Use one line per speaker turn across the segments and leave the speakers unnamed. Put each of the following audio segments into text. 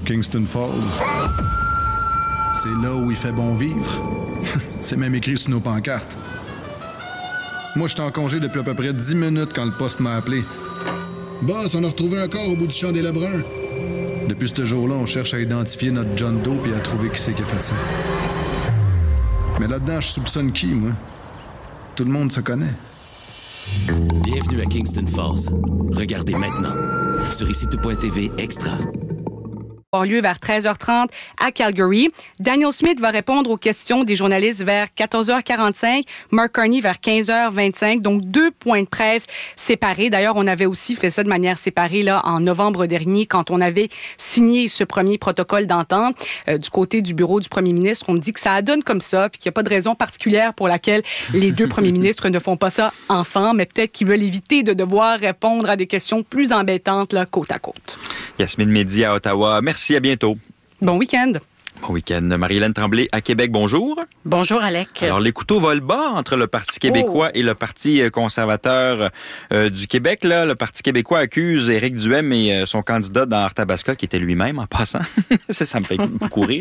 Kingston Falls. C'est là où il fait bon vivre. C'est même écrit sur nos pancartes. Moi, j'étais en congé depuis à peu près 10 minutes quand le poste m'a appelé. Boss, on a retrouvé un corps au bout du champ des Lebrun. Depuis ce jour-là, on cherche à identifier notre John Doe et à trouver qui c'est qui a fait ça. Mais là-dedans, je soupçonne qui, moi? Tout le monde se connaît.
Bienvenue à Kingston Falls. Regardez maintenant sur ICTV Extra.
Avoir lieu vers 13h30 à Calgary. Daniel Smith va répondre aux questions des journalistes vers 14h45, Mark Carney vers 15h25, donc 2 points de presse séparés. D'ailleurs, on avait aussi fait ça de manière séparée là en novembre dernier quand on avait signé ce premier protocole d'entente. Du côté du bureau du premier ministre, on me dit que ça donne comme ça, puis qu'il n'y a pas de raison particulière pour laquelle les deux premiers ministres ne font pas ça ensemble, mais peut-être qu'ils veulent éviter de devoir répondre à des questions plus embêtantes là, côte à côte.
Yasmine Mehdi à Ottawa. Merci, à bientôt.
Bon week-end.
Bon week-end. Marie-Hélène Tremblay à Québec, bonjour.
Bonjour, Alec.
Alors, les couteaux volent bas entre le Parti québécois et le Parti conservateur du Québec. Là, le Parti québécois accuse Éric Duhaime et son candidat dans Arthabasca, qui était lui-même en passant, ça me fait beaucoup rire,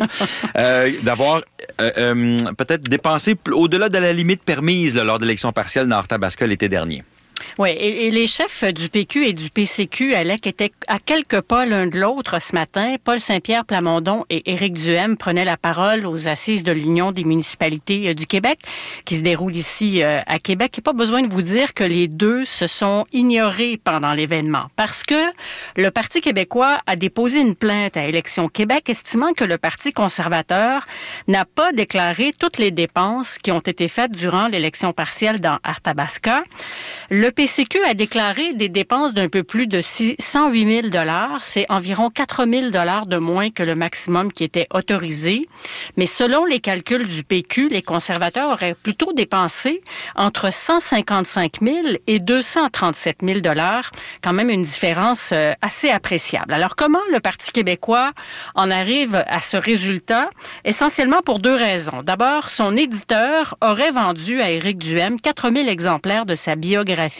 d'avoir peut-être dépensé au-delà de la limite permise là, lors de l'élection partielle dans Arthabasca l'été dernier.
Oui, et les chefs du PQ et du PCQ, Alec, étaient à quelques pas l'un de l'autre ce matin. Paul Saint-Pierre Plamondon et Éric Duhaime prenaient la parole aux assises de l'Union des municipalités du Québec, qui se déroulent ici à Québec. Il n'y a pas besoin de vous dire que les deux se sont ignorés pendant l'événement, parce que le Parti québécois a déposé une plainte à Élections Québec, estimant que le Parti conservateur n'a pas déclaré toutes les dépenses qui ont été faites durant l'élection partielle dans Arthabasca. Le PCQ a déclaré des dépenses d'un peu plus de 108 000 $. C'est environ 4 000 $ de moins que le maximum qui était autorisé. Mais selon les calculs du PQ, les conservateurs auraient plutôt dépensé entre 155 000 et 237 000 $. Quand même une différence assez appréciable. Alors, comment le Parti québécois en arrive à ce résultat? Essentiellement pour 2 raisons. D'abord, son éditeur aurait vendu à Éric Duhaime 4 000 exemplaires de sa biographie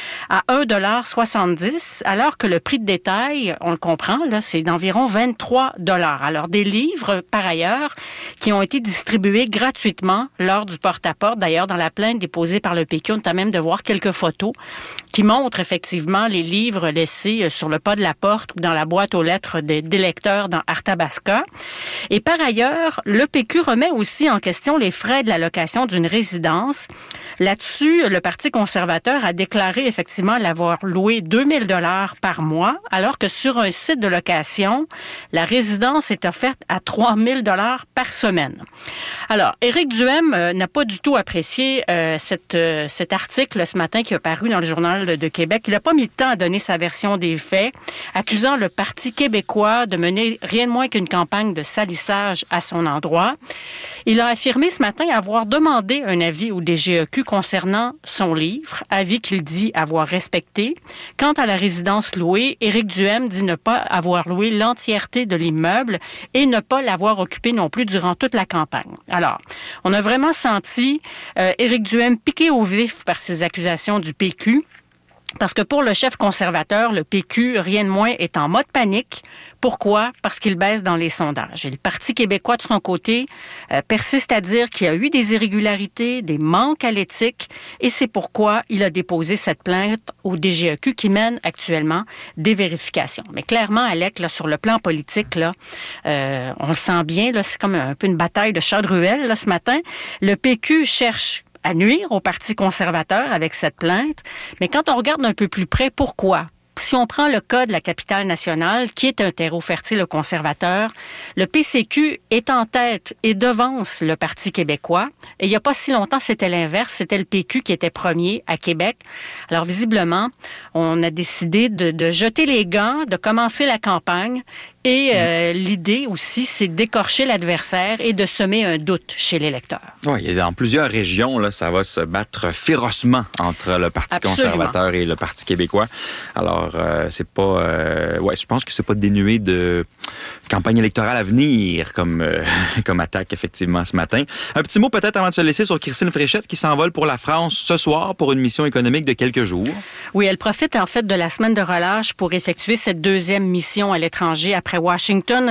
à 1,70 $, alors que le prix de détail, on le comprend, là, c'est d'environ 23 $. Alors, des livres, par ailleurs, qui ont été distribués gratuitement lors du porte-à-porte. D'ailleurs, dans la plainte déposée par le PQ, on a même de voir quelques photos qui montrent effectivement les livres laissés sur le pas de la porte ou dans la boîte aux lettres des lecteurs dans Arthabasca. Et par ailleurs, le PQ remet aussi en question les frais de la location d'une résidence. Là-dessus, le Parti conservateur a déclaré effectivement l'avoir loué 2 000 $ par mois, alors que sur un site de location, la résidence est offerte à 3 000 $ par semaine. Alors, Éric Duhaime n'a pas du tout apprécié cet article ce matin qui a paru dans le Journal de Québec. Il n'a pas mis de temps à donner sa version des faits, accusant le Parti québécois de mener rien de moins qu'une campagne de salissage à son endroit. Il a affirmé ce matin avoir demandé un avis au DGEQ concernant son livre, avis qu'il dit avoir respecté. Quant à la résidence louée, Éric Duhaime dit ne pas avoir loué l'entièreté de l'immeuble et ne pas l'avoir occupé non plus durant toute la campagne. Alors, on a vraiment senti Éric Duhaime piqué au vif par ces accusations du PQ. Parce que pour le chef conservateur, le PQ, rien de moins, est en mode panique. Pourquoi? Parce qu'il baisse dans les sondages. Et le Parti québécois, de son côté, persiste à dire qu'il y a eu des irrégularités, des manques à l'éthique, et c'est pourquoi il a déposé cette plainte au DGEQ qui mène actuellement des vérifications. Mais clairement, Alec, là, sur le plan politique, là, on le sent bien, là, c'est comme un peu une bataille de chats de ruelle là, ce matin. Le PQ cherche à nuire au Parti conservateur avec cette plainte. Mais quand on regarde un peu plus près, pourquoi? Si on prend le cas de la capitale nationale, qui est un terreau fertile aux conservateurs, le PCQ est en tête et devance le Parti québécois. Et il n'y a pas si longtemps, c'était l'inverse. C'était le PQ qui était premier à Québec. Alors, visiblement, on a décidé de jeter les gants, de commencer la campagne. Et l'idée aussi, c'est d'écorcher l'adversaire et de semer un doute chez l'électeur.
Oui, dans plusieurs régions, là, ça va se battre férocement entre le Parti conservateur et le Parti québécois. Alors, c'est pas... je pense que c'est pas dénué de campagne électorale à venir comme attaque, effectivement, ce matin. Un petit mot peut-être avant de se laisser sur Christine Fréchette qui s'envole pour la France ce soir pour une mission économique de quelques jours.
Oui, elle profite en fait de la semaine de relâche pour effectuer cette deuxième mission à l'étranger après Washington.